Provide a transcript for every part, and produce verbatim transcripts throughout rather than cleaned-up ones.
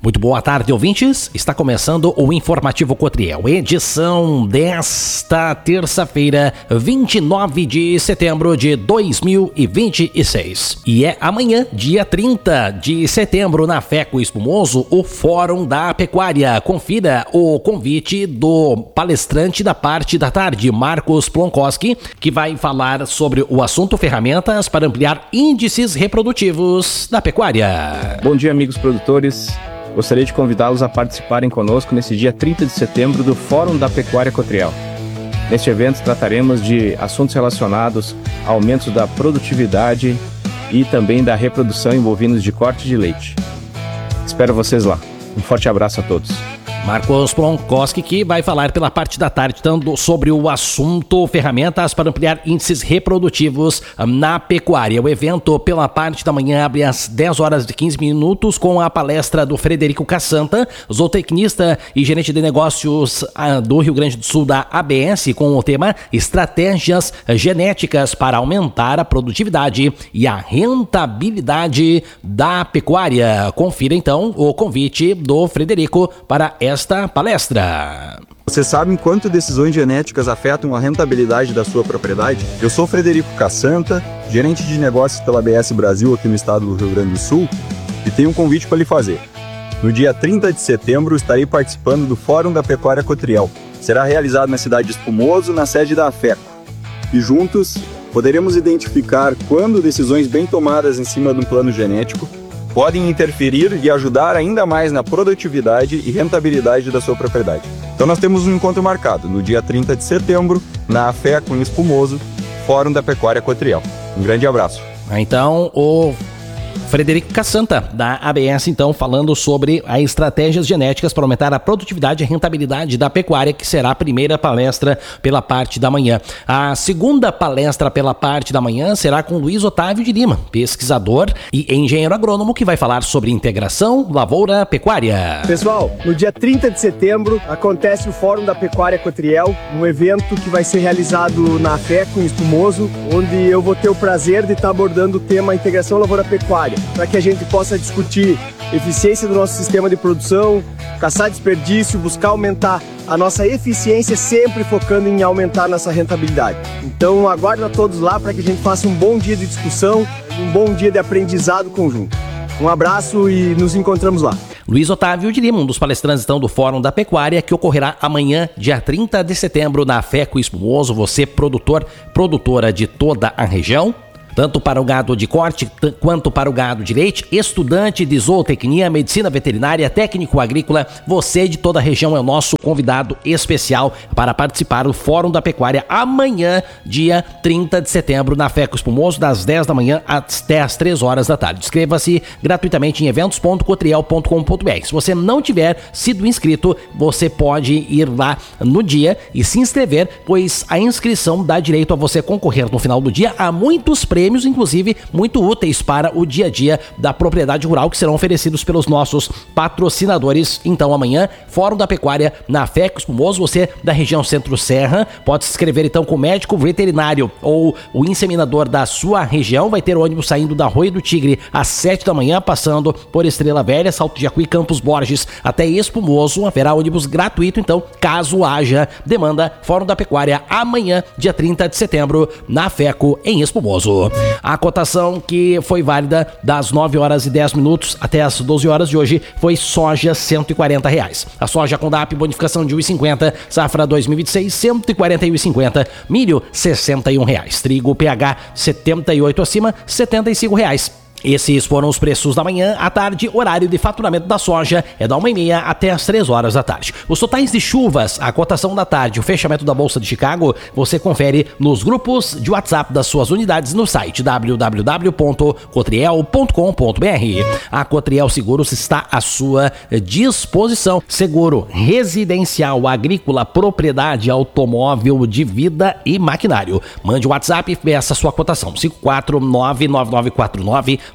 Muito boa tarde, ouvintes. Está começando o Informativo Cotriel, edição desta terça-feira, vinte e nove de setembro de dois mil e vinte e seis. E é amanhã, dia trinta de setembro, na FECO Espumoso, o Fórum da Pecuária. Confira o convite do palestrante da parte da tarde, Marcos Plonkowski, que vai falar sobre o assunto ferramentas para ampliar índices reprodutivos da pecuária. Bom dia, amigos produtores. Gostaria de convidá-los a participarem conosco nesse dia trinta de setembro do Fórum da Pecuária Cotriel. Neste evento trataremos de assuntos relacionados a aumentos da produtividade e também da reprodução em bovinos de corte de leite. Espero vocês lá. Um forte abraço a todos. Marcos Plonkowski, que vai falar pela parte da tarde tanto sobre o assunto ferramentas para ampliar índices reprodutivos na pecuária. O evento pela parte da manhã abre às dez horas e quinze minutos com a palestra do Frederico Cassanta, zootecnista e gerente de negócios do Rio Grande do Sul da A B S, com o tema Estratégias Genéticas para aumentar a produtividade e a rentabilidade da pecuária. Confira então o convite do Frederico para esta esta palestra. Vocês sabem quanto decisões genéticas afetam a rentabilidade da sua propriedade? Eu sou Frederico Cassanta, gerente de negócios pela A B S Brasil aqui no estado do Rio Grande do Sul, e tenho um convite para lhe fazer. No dia trinta de setembro estarei participando do Fórum da Pecuária Cotriel. Será realizado na cidade de Espumoso, na sede da FECO. E juntos poderemos identificar quando decisões bem tomadas em cima de um plano genético podem interferir e ajudar ainda mais na produtividade e rentabilidade da sua propriedade. Então nós temos um encontro marcado no dia trinta de setembro, na FECO em Espumoso, Fórum da Pecuária Cotriel. Um grande abraço. Então, o Frederico Cassanta, da A B S, então, falando sobre as estratégias genéticas para aumentar a produtividade e rentabilidade da pecuária, que será a primeira palestra pela parte da manhã. A segunda palestra pela parte da manhã será com Luiz Otávio de Lima, pesquisador e engenheiro agrônomo, que vai falar sobre integração lavoura-pecuária. Pessoal, no dia trinta de setembro acontece o Fórum da Pecuária Cotriel, um evento que vai ser realizado na FECO em Espumoso, onde eu vou ter o prazer de estar abordando o tema integração lavoura-pecuária, para que a gente possa discutir eficiência do nosso sistema de produção, caçar desperdício, buscar aumentar a nossa eficiência, sempre focando em aumentar nossa rentabilidade. Então aguardo a todos lá para que a gente faça um bom dia de discussão, um bom dia de aprendizado conjunto. Um abraço e nos encontramos lá. Luiz Otávio de Lima, um dos palestrantes então, do Fórum da Pecuária, que ocorrerá amanhã, dia trinta de setembro, na FECO Espumoso. Você, produtor, produtora de toda a região, tanto para o gado de corte t- quanto para o gado de leite, estudante de zootecnia, medicina veterinária, técnico agrícola, você de toda a região é o nosso convidado especial para participar do Fórum da Pecuária amanhã, dia trinta de setembro, na FECO Espumoso, das dez da manhã até as três horas da tarde. Inscreva-se gratuitamente em eventos ponto cotriel ponto com ponto b r. Se você não tiver sido inscrito, você pode ir lá no dia e se inscrever, pois a inscrição dá direito a você concorrer no final do dia a muitos prêmios, inclusive muito úteis para o dia a dia da propriedade rural, que serão oferecidos pelos nossos patrocinadores. Então amanhã, Fórum da Pecuária na FECO Espumoso. Você da região Centro-Serra pode se inscrever então com o médico veterinário ou o inseminador da sua região. Vai ter ônibus saindo da Arroio do Tigre às sete da manhã, passando por Estrela Velha, Salto de Jacuí, Campos Borges até Espumoso. Haverá ônibus gratuito, então caso haja demanda, Fórum da Pecuária amanhã, dia trinta de setembro, na FECO em Espumoso. A cotação que foi válida das nove horas e dez minutos até as doze horas de hoje foi soja cento e quarenta reais. A soja com D A P bonificação de um e cinquenta, safra dois mil e vinte e seis, cento e quarenta e um e cinquenta, milho sessenta e um reais, trigo P H setenta e oito acima, setenta e cinco reais. Esses foram os preços da manhã. À tarde, horário de faturamento da soja é da uma e meia até as três horas da tarde. Os totais de chuvas, a cotação da tarde, o fechamento da Bolsa de Chicago, você confere nos grupos de WhatsApp das suas unidades no site w w w ponto cotriel ponto com ponto b r. A Cotriel Seguros está à sua disposição. Seguro residencial, agrícola, propriedade, automóvel, de vida e maquinário. Mande o WhatsApp e peça sua cotação. cinco quatro nove nove nove quatro nove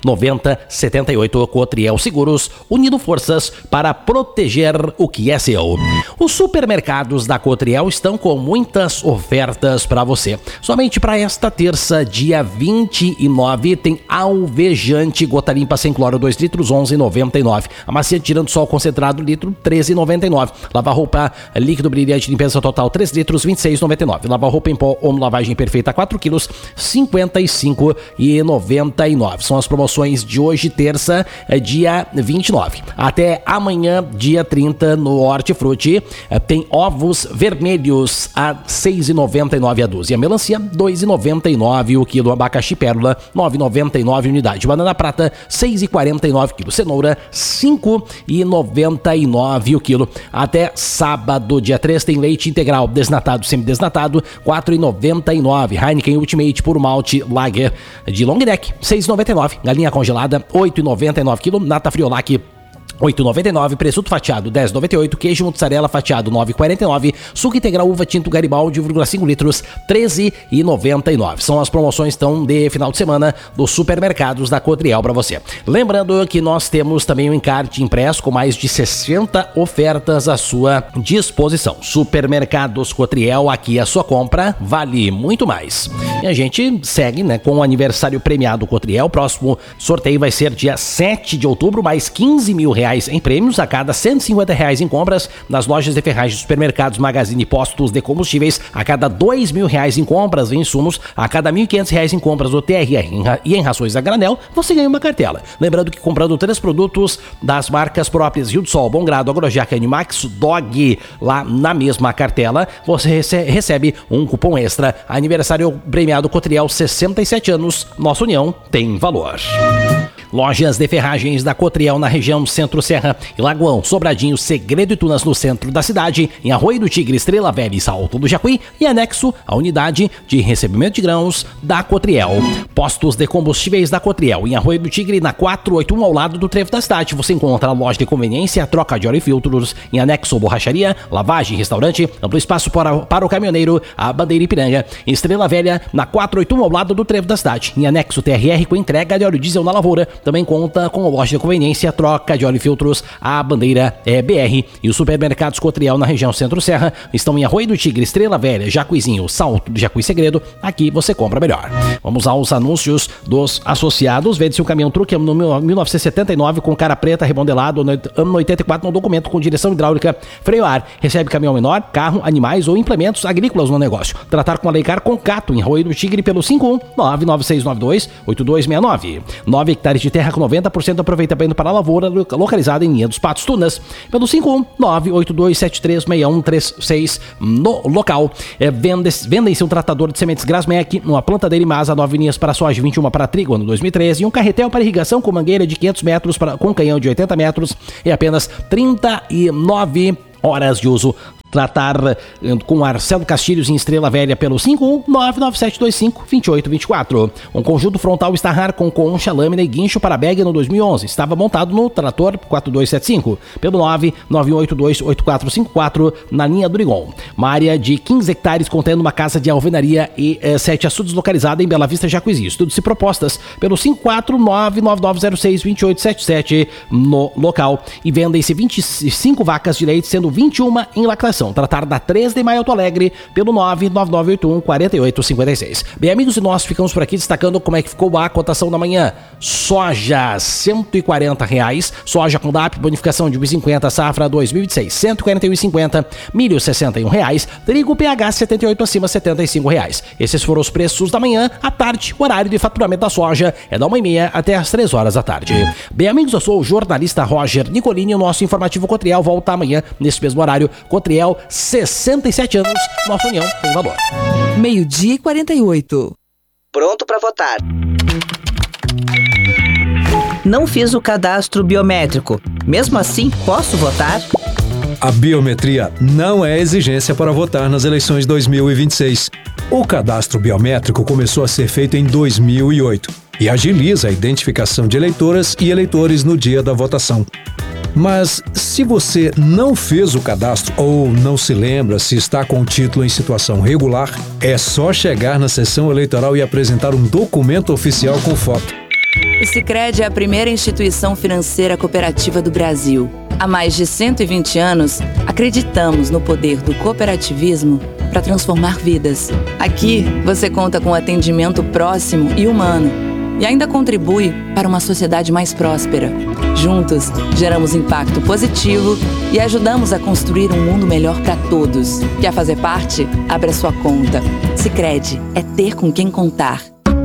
noventa setenta e oito. Cotriel Seguros, unindo forças para proteger o que é seu. Os supermercados da Cotriel estão com muitas ofertas para você. Somente para esta terça, dia vinte e nove, tem alvejante gota limpa sem cloro dois litros, onze reais e noventa e nove centavos. Amaciante tirando sol concentrado litro, treze reais e noventa e nove centavos. Lava roupa líquido brilhante limpeza total três litros, vinte e seis reais e noventa e nove centavos. Lava roupa em pó ou lavagem perfeita quatro quilos, cinquenta e cinco reais e noventa e nove centavos. São as promoções de hoje, terça, dia vinte e nove. Até amanhã, dia trinta, no Hortifruti, tem ovos vermelhos a seis reais e noventa e nove centavos a dúzia. Melancia, dois reais e noventa e nove centavos o quilo. Abacaxi pérola, nove reais e noventa e nove centavos unidade. Banana prata, seis reais e quarenta e nove centavos quilo. Cenoura, cinco reais e noventa e nove centavos o quilo. Até sábado, dia três, tem leite integral desnatado, semidesnatado, quatro reais e noventa e nove centavos. Heineken Ultimate puro malte Lager de long neck, seis reais e noventa e nove centavos. Galinha congelada, oito reais e noventa e nove centavos quilo. Nata Friolac, oito reais e noventa e nove centavos, presunto fatiado dez reais e noventa e oito centavos, queijo mussarela fatiado nove reais e quarenta e nove centavos, suco integral uva tinto Garibaldi um vírgula cinco litros, treze reais e noventa e nove centavos. São as promoções então de final de semana dos supermercados da Cotriel para você. Lembrando que nós temos também um encarte impresso com mais de sessenta ofertas à sua disposição. Supermercados Cotriel, aqui a sua compra vale muito mais. E a gente segue, né, com o aniversário premiado Cotriel. O próximo sorteio vai ser dia sete de outubro, mais quinze mil reais em prêmios a cada cento e cinquenta reais em compras nas lojas de ferragens, supermercados, magazine e postos de combustíveis, a cada dois mil reais em compras em insumos, a cada mil e quinhentos reais em compras do T R R e em rações a granel, você ganha uma cartela. Lembrando que comprando três produtos das marcas próprias Rio do Sol, Bom Grado, Agrojac, Animax, Dog, lá na mesma cartela, você recebe um cupom extra. Aniversário premiado Cotriel, sessenta e sete anos, nossa união tem valor. Lojas de ferragens da Cotriel na região Centro-Serra e Lagoão, Sobradinho, Segredo e Tunas no centro da cidade, em Arroio do Tigre, Estrela Velha e Salto do Jacuí, e anexo à unidade de recebimento de grãos da Cotriel. Postos de combustíveis da Cotriel, em Arroio do Tigre, na quatrocentos e oitenta e um, ao lado do trevo da cidade. Você encontra a loja de conveniência, troca de óleo e filtros, em anexo borracharia, lavagem, restaurante, amplo espaço para, para o caminhoneiro, a Bandeira Ipiranga. Estrela Velha, na quatrocentos e oitenta e um, ao lado do trevo da cidade, em anexo T R R com entrega de óleo diesel na lavoura. Também conta com a loja de conveniência, troca de óleo e filtros, a Bandeira é B R. E os supermercados Cotriel na região Centro-Serra estão em Arroio do Tigre, Estrela Velha, Jacuizinho, Salto do Jacuí Segredo. Aqui você compra melhor. Vamos aos anúncios dos associados. Vende-se um caminhão truque no mil novecentos e setenta e nove com cara preta, rebondelado, ano oitenta e quatro, no documento com direção hidráulica, freio a ar. Recebe caminhão menor, carro, animais ou implementos agrícolas no negócio. Tratar com a Leicar Concato em Arroio do Tigre pelo cinco um nove nove seis nove dois oito dois seis nove. nove hectares de terra com noventa por cento aproveitamento para a lavoura, localizada em Linha dos Patos, Tunas, pelo cinco um nove oito dois sete três seis um três seis no local. É, Vendem-se um tratador de sementes Grasmec, uma plantadeira Imasa, nove linhas para soja, vinte e uma para trigo, ano dois mil e treze, e um carretel para irrigação com mangueira de quinhentos metros para, com canhão de oitenta metros e apenas trinta e nove horas de uso. Tratar com Marcelo Castilhos em Estrela Velha pelo cinco um nove nove sete dois cinco dois oito dois quatro. Um conjunto frontal Starrar com concha, lâmina e guincho para bag no dois mil e onze. Estava montado no trator quatro dois sete cinco pelo nove nove oito dois oito quatro cinco quatro na linha do Rigon. Uma área de quinze hectares contendo uma casa de alvenaria e eh, sete açudes localizada em Bela Vista, Jacuizinho. Estudos e propostas pelo cinco quatro nove nove nove zero seis dois oito sete sete no local. E vendem-se vinte e cinco vacas de leite, sendo vinte e uma em lactação. Tratar da três de Maio Alto Alegre pelo nove nove nove oito um quatro oito cinco seis. Bem, amigos, e nós ficamos por aqui destacando como é que ficou a cotação da manhã. Soja, cento e quarenta reais. Soja com D A P, bonificação de um vírgula cinquenta, safra dois mil e vinte e seis, cento e quarenta e um vírgula cinquenta. Milho, sessenta e um reais. Trigo P H setenta e oito acima, setenta e cinco reais. Esses foram os preços da manhã. À tarde, o horário de faturamento da soja é da uma e meia até as três horas da tarde. Bem, amigos, eu sou o jornalista Roger Nicolini. O nosso informativo Cotriel volta amanhã nesse mesmo horário. Cotriel, sessenta e sete anos, nossa união tem valor. Meio-dia e quarenta e oito. Pronto para votar. Não fiz o cadastro biométrico. Mesmo assim, posso votar? A biometria não é exigência para votar nas eleições dois mil e vinte e seis. O cadastro biométrico começou a ser feito em dois mil e oito e agiliza a identificação de eleitoras e eleitores no dia da votação. Mas se você não fez o cadastro ou não se lembra se está com o título em situação regular, é só chegar na sessão eleitoral e apresentar um documento oficial com foto. O Sicredi é a primeira instituição financeira cooperativa do Brasil. Há mais de cento e vinte anos, acreditamos no poder do cooperativismo para transformar vidas. Aqui, você conta com atendimento próximo e humano e ainda contribui para uma sociedade mais próspera. Juntos, geramos impacto positivo e ajudamos a construir um mundo melhor para todos. Quer fazer parte? Abra sua conta. Sicredi é ter com quem contar.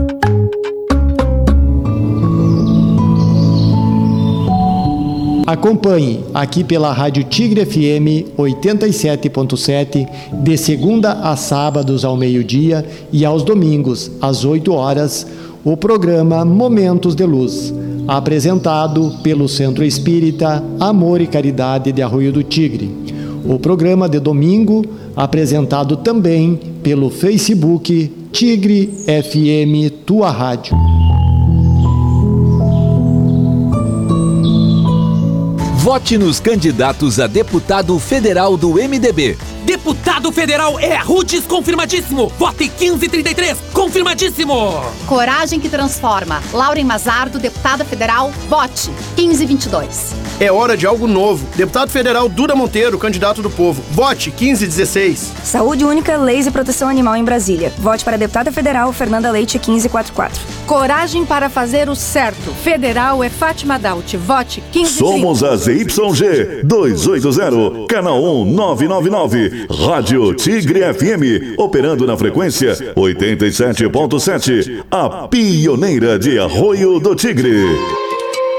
Acompanhe aqui pela Rádio Tigre F M oitenta e sete ponto sete, de segunda a sábados ao meio-dia e aos domingos às oito horas, o programa Momentos de Luz, apresentado pelo Centro Espírita Amor e Caridade de Arroio do Tigre. O programa de domingo, apresentado também pelo Facebook Tigre F M Tua Rádio. Vote nos candidatos a deputado federal do M D B. Deputado federal é Rudes, confirmadíssimo. Vote quinze trinta e três, confirmadíssimo. Coragem que transforma. Lauren Mazardo, deputada federal, vote quinze vinte e dois. É hora de algo novo. Deputado federal Duda Monteiro, candidato do povo, vote quinze dezesseis. Saúde única, leis e proteção animal em Brasília. Vote para a deputada federal Fernanda Leite, quinze quarenta e quatro. Coragem para fazer o certo. Federal é Fátima Daut, vote quinze trinta. Somos a Z Y G duzentos e oitenta, canal um nove nove nove. Rádio Tigre F M, operando na frequência oitenta e sete ponto sete, a pioneira de Arroio do Tigre.